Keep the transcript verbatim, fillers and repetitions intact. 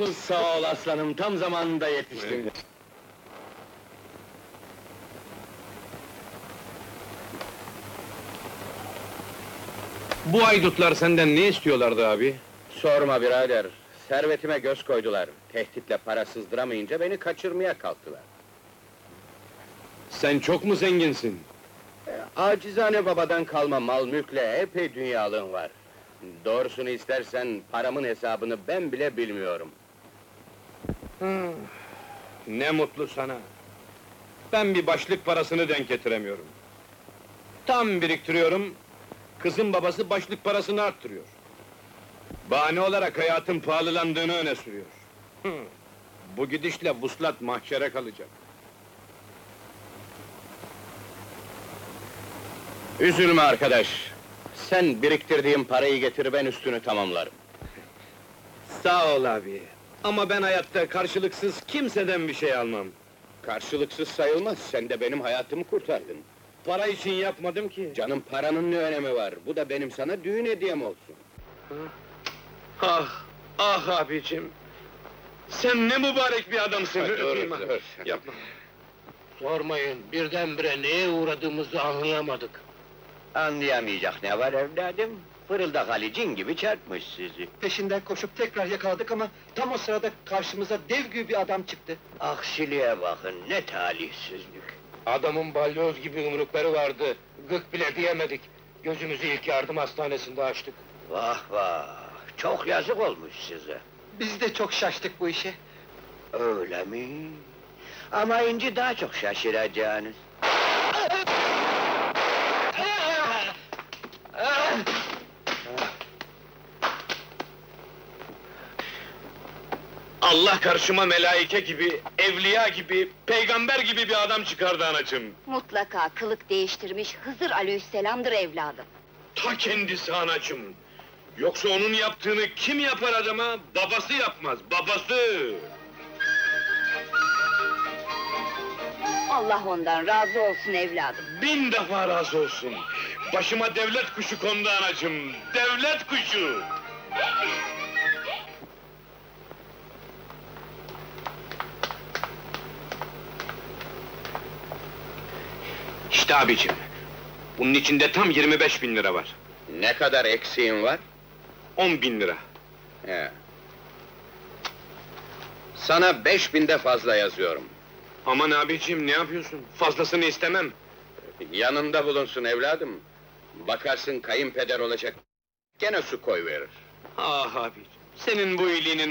Nasıl? Sağ ol aslanım, tam zamanında yetiştin. Bu haydutlar senden ne istiyorlardı abi? Sorma birader, servetime göz koydular. Tehditle para sızdıramayınca beni kaçırmaya kalktılar. Sen çok mu zenginsin? E, acizane babadan kalma mal mülkle epey dünyalığım var. Doğrusunu istersen paramın hesabını ben bile bilmiyorum. Ne mutlu sana! Ben bir başlık parasını denk getiremiyorum. Tam biriktiriyorum, kızın babası başlık parasını arttırıyor. Bahane olarak hayatın pahalılandığını öne sürüyor. Hı. Bu gidişle vuslat mahşere kalacak. Üzülme arkadaş! Sen biriktirdiğin parayı getir, ben üstünü tamamlarım. Sağ ol abi! Ama ben hayatta karşılıksız kimseden bir şey almam. Karşılıksız sayılmaz, sen de benim hayatımı kurtardın. Para için yapmadım ki! Canım, paranın ne önemi var? Bu da benim sana düğün hediyem olsun. Ah! Ah abicim! Sen ne mübarek bir adamsın! Ha, dur, Öpeyim ha. dur. Yapma! Sormayın, birdenbire neye uğradığımızı anlayamadık. Anlayamayacak ne var evladım? Fırıldak Ali cin gibi çarpmış sizi. Peşinden koşup tekrar yakaladık ama tam o sırada karşımıza dev gibi bir adam çıktı. Aksiliğe bakın, ne talihsizlik! Adamın balyoz gibi yumrukları vardı, gık bile diyemedik. Gözümüzü ilk yardım hastanesinde açtık. Vah vah! Çok yazık olmuş size. Biz de çok şaştık bu işe. Öyle mi? Ama inci daha çok şaşıracağınız. Allah karşıma melaike gibi, evliya gibi, peygamber gibi bir adam çıkardı anacığım. Mutlaka kılık değiştirmiş Hızır Aleyhisselam'dır evladım. Ta kendisi anacığım! Yoksa onun yaptığını kim yapar adama? Babası yapmaz, babası! Allah ondan razı olsun evladım. Bin defa razı olsun! Başıma devlet kuşu kondu anacığım, devlet kuşu! İşte abicim, bunun içinde tam yirmi beş bin lira var. Ne kadar eksiğin var? On bin lira. He. Sana beş binde fazla yazıyorum. Aman abicim, ne yapıyorsun? Fazlasını istemem. Yanında bulunsun evladım. Bakarsın kayınpeder olacak, gene su koyverir. Ah abicim, senin bu iyiliğinin